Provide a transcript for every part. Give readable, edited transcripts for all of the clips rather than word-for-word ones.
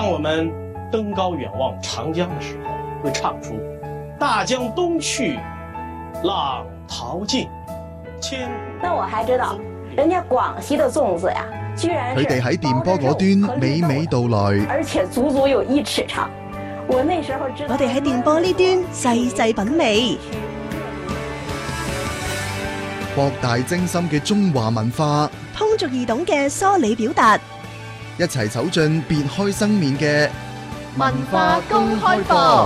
当我们登高远望长江的时候，会唱出大江东去，浪淘尽，千古。 那我还知道，人家廣西的粽子呀，居然佢哋喺電波嗰端娓娓道來， 而且足足有1尺長。我那時候知道， 我哋喺電波呢端細細品味， 博大精深嘅中華文化， 通俗易懂嘅梳理表達， 一齊走進別開生面嘅文化公開課。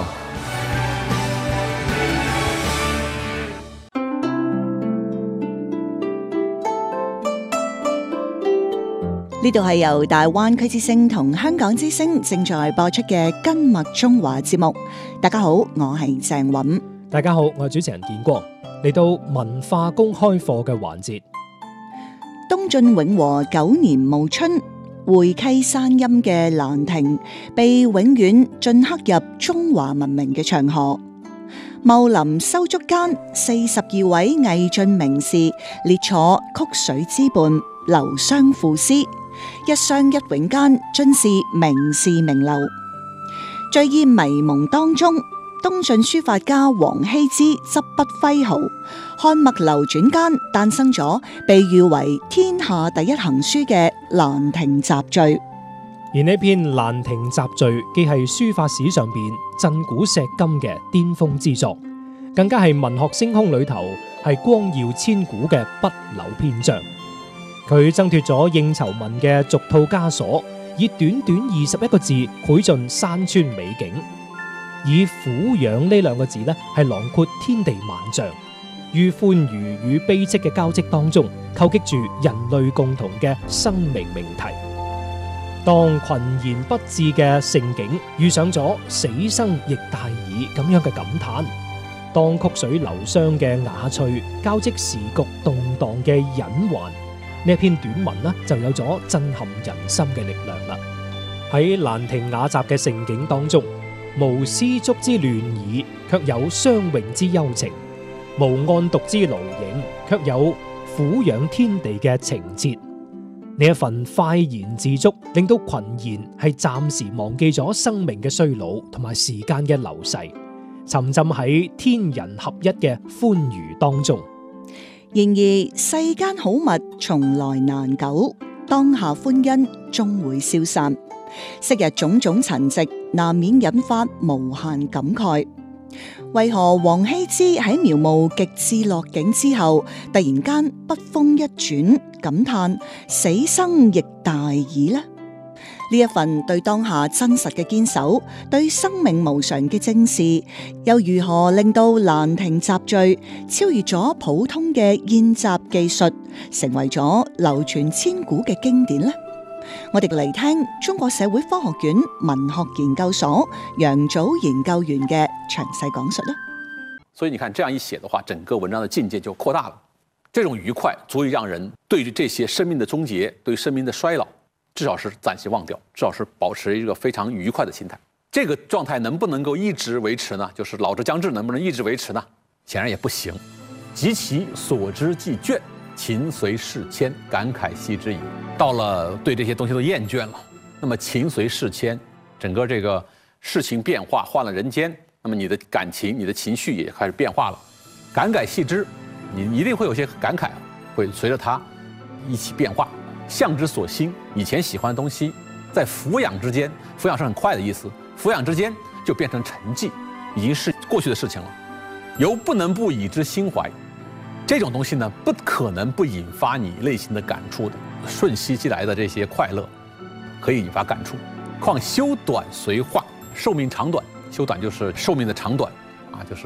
呢度係由大灣區之聲同香港之聲正在播出嘅《今日中華》節目。大家好，我係鄭韻。 大家好，我係主持人建光。嚟到文化公開課嘅環節， 東晉永和9年暮春，會稽山陰嘅蘭亭被永遠鐫刻入中華文明嘅長河。茂林修築間，42位魏晉名士列坐曲水之畔，流觴賦詩，一觴一詠間，盡是名士名流。醉意迷蒙當中，東晉書法家王羲之執筆揮毫，漢墨流轉間誕生咗被譽為天下第一行書嘅《蘭亭集序》。 而呢篇《蘭亭集序》既係書法史上邊震古碩今嘅巔峰之作，更加係文學星空裏頭係光耀千古嘅不朽篇章。佢掙脫咗應酬文嘅俗套枷鎖，以短短21個字繪盡山川美景，以俯仰呢2個字呢係囊括天地萬象，於歡愉與悲戚嘅交織當中，構擊住人類共同嘅生命命題。當群言不至嘅盛景遇上咗死生亦大矣咁樣嘅感嘆，當曲水流觴嘅雅趣交織時局動盪嘅隱患，呢一篇短文呢就有咗震撼人心嘅力量啦。喺蘭亭雅集嘅盛景當中，無絲竹之亂意，卻有相詠之幽情；無案牘之勞影，卻有俯仰天地嘅情切。呢一份快言自足，令到群言係暫時忘記咗生命嘅衰老同埋時間嘅流逝，沉浸喺天人合一嘅歡愉當中。 然而世間好物從來難久，當下歡欣終會消散。昔日種種陳迹，難免引發無限感慨。為何王羲之喺描摹極致樂景之後，突然間筆鋒一轉，感嘆死生亦大矣呢？呢一份對當下真實嘅堅守，對生命無常嘅正視，又如何令到《蘭亭集序》超越咗普通嘅宴集技術，成為咗流傳千古嘅經典呢？我哋嚟聽中國社會科學院文學研究所楊祖研究員嘅詳細講述啦。 所以你看，這樣一寫的話，整個文章的境界就擴大了。這種愉快足以讓人對於這些生命的終結，對於生命的衰老，至少是暫時忘掉，至少是保持一個非常愉快的心態。這個狀態能不能夠一直維持呢？就是老之將至，能不能一直維持呢？顯然也不行。及其所之既倦，情隨事遷，感慨兮之矣。到了對這些東西都厭倦了，那麼情隨事遷，整個這個事情變化，換了人間，那麼你的感情、你的情緒也開始變化了。感慨兮之，你一定會有些感慨，會隨着它一起變化。向之所興，以前喜歡的東西，在俯仰之間，俯仰是很快的意思，俯仰之間就變成沉寂，已經是過去的事情了。猶不能不以之心懷，這種東西呢，不可能不引發你內心的感觸的。瞬息即來的這些快樂，可以引發感觸。況修短隨化，壽命長短，修短就是壽命的長短，啊，就是。